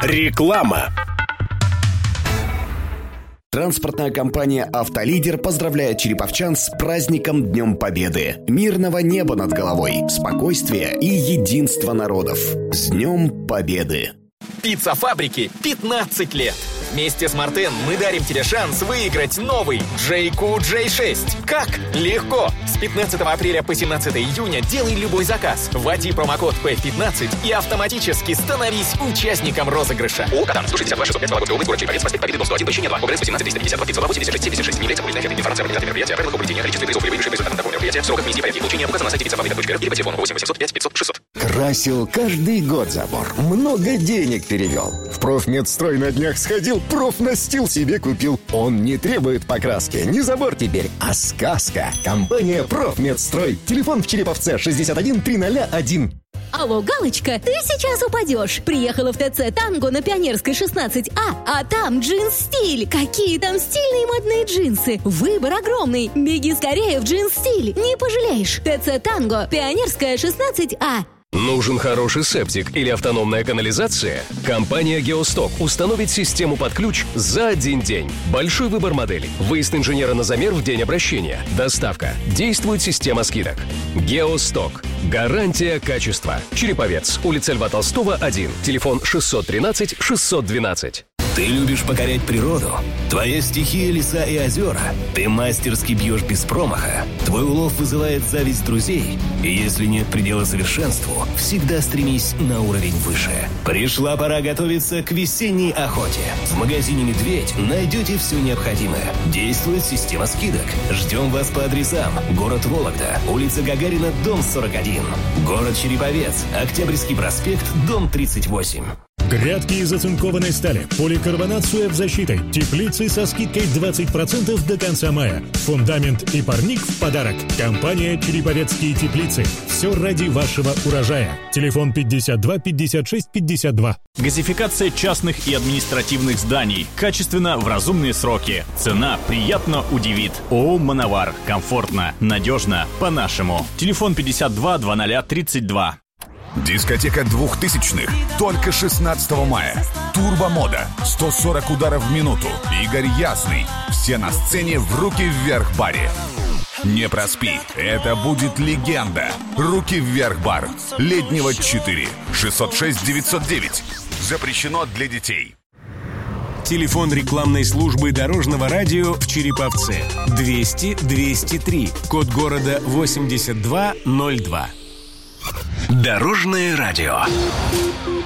Реклама. Транспортная компания «Автолидер» поздравляет череповчан с праздником Днем Победы. Мирного неба над головой, спокойствия и единства народов. С Днем Победы! Пицца-фабрики 15 лет. Вместе с Мартен мы дарим тебе шанс выиграть новый JQ J6. Как? Легко! С 15 апреля по 17 июня делай любой заказ. Вводи промокод P15 и автоматически становись участником розыгрыша. ООО «Катан», 162 605 Вологодый, город Череповец, проспект Победы, дом 101, помещение 2, ОГРН 117 352 502 86 76, не является публичной информацией о организации мероприятия, о правилах проведения, количестве призов или выигрышей результатов такого мероприятия, в сроках вместе и порядке получения указано на сайте pizzafabrika.ru или по телефону 8 800 5 500 600. Красил каждый год забор, много денег перевел. В Профмедстрой на днях сходил, профнастил себе купил. Он не требует покраски, не забор теперь, а сказка. Компания Профмедстрой. Телефон в Череповце 61 301. Алло, Галочка, ты сейчас упадешь. Приехала в ТЦ «Танго» на Пионерской 16А, а там джинс-стиль. Какие там стильные модные джинсы. Выбор огромный. Беги скорее в джинс-стиль, не пожалеешь. ТЦ «Танго», Пионерская 16А. Нужен хороший септик или автономная канализация? Компания «Геосток» установит систему под ключ за один день. Большой выбор моделей. Выезд инженера на замер в день обращения. Доставка. Действует система скидок. «Геосток». Гарантия качества. Череповец. Улица Льва Толстого, 1. Телефон 613 612. Ты любишь покорять природу? Твоя стихия — леса и озера. Ты мастерски бьешь без промаха. Твой улов вызывает зависть друзей. И если нет предела совершенству, всегда стремись на уровень выше. Пришла пора готовиться к весенней охоте. В магазине «Медведь» найдете все необходимое. Действует система скидок. Ждем вас по адресам: город Вологда, улица Гагарина, дом 41. Город Череповец, Октябрьский проспект, дом 38. Грядки из оцинкованной стали, поликарбонат с УФ-защитой, теплицы со скидкой 20% до конца мая. Фундамент и парник в подарок. Компания «Череповецкие теплицы». Все ради вашего урожая. Телефон 52 56 52. Газификация частных и административных зданий. Качественно, в разумные сроки. Цена приятно удивит. ООО «Мановар». Комфортно, надежно, по-нашему. Телефон 52 00 32. Дискотека 2000-х. Только 16 мая. Турбомода. 140 ударов в минуту. Игорь Ясный. Все на сцене в «Руки вверх» баре. Не проспи. Это будет легенда. «Руки вверх» бар. Леднева 4. 606 909. Запрещено для детей. Телефон рекламной службы Дорожного радио в Череповце. 200 203. Код города 8202. Дорожное радио.